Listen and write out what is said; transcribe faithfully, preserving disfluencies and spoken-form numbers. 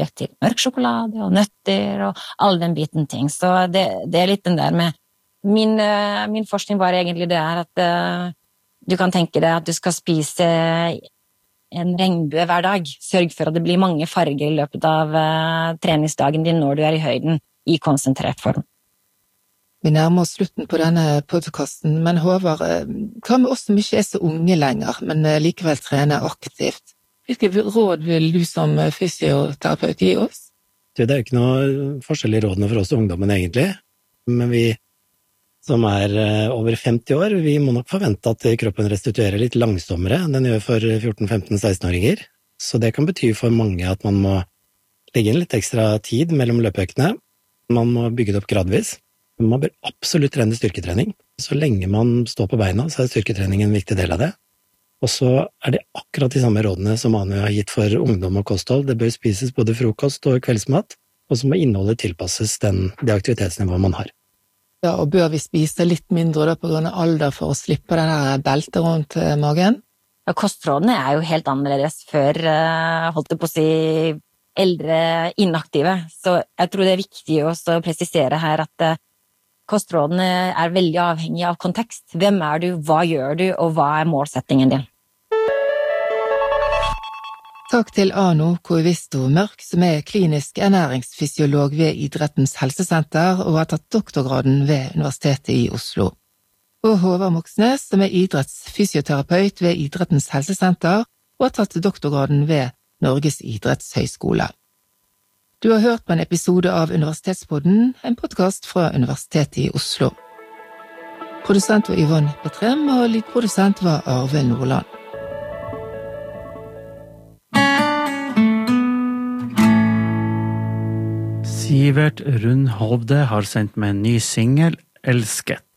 til mørk sjokolade og nøtter og all den biten ting. Så det, det er litt den der med min, min forskning var egentlig det er at uh, du kan tenke deg at du skal spise en regnbue hver dag. Sørg for at det blir mange farger i løpet av uh, treningsdagen din når du er i høyden i konsentrert form. Vi nærmer oss slutten på denne podcasten, men Håvard, hva med oss som ikke er så unge lenger, men likevel trener aktivt? Hvilke råd vil du som fysioterapeut gi oss? Det er jo ikke noe forskjell i rådene for oss ungdommen egentlig, men vi som er over femti år, vi må nok forvente at kroppen restituerer litt langsommere enn den gjør for fjorten, femten, seksten-åringer. Så det kan bety for mange at man må legge inn litt ekstra tid mellom løpeøktene. Man må bygge det opp gradvis. Man bør absolutt trene styrketrening. Så lenge man står på beina, så er styrketrening en viktig del av det. Og så er det akkurat de samme rådene som Anu har gitt for ungdom og kosthold. Det bør spises både frokost og kveldsmat, og så må innholdet tilpasses den, det aktivitetsnivået man har. Ja, og bør vi spise litt mindre da på grunn av alder for å slippe det der beltet rundt magen? Ja, kostrådene er jo helt annerledes før, holdt jeg på å si, eldre inaktive. Så jeg tror det er viktig også å presisere her at kostrådene er veldig avhengig av kontekst. Hvem er du, hva gjør du, og hva er målsettingen din? Takk til Anu Koivisto Mørk, som er klinisk ernæringsfysiolog ved Idrettens helsesenter og har tatt doktorgraden ved Universitetet i Oslo. Og Håvard Moxnes, som er idrettsfysioterapeut ved Idrettens helsesenter og har tatt doktorgraden ved Norges idrettshøyskole. Du har hørt på en episode av Universitetspodden, en podcast fra Universitetet i Oslo. Produsent var Yvonne Petrem, og lydprodusent var Arve Nordland. Sivert Rundhovde har sendt med en ny single, Elsket.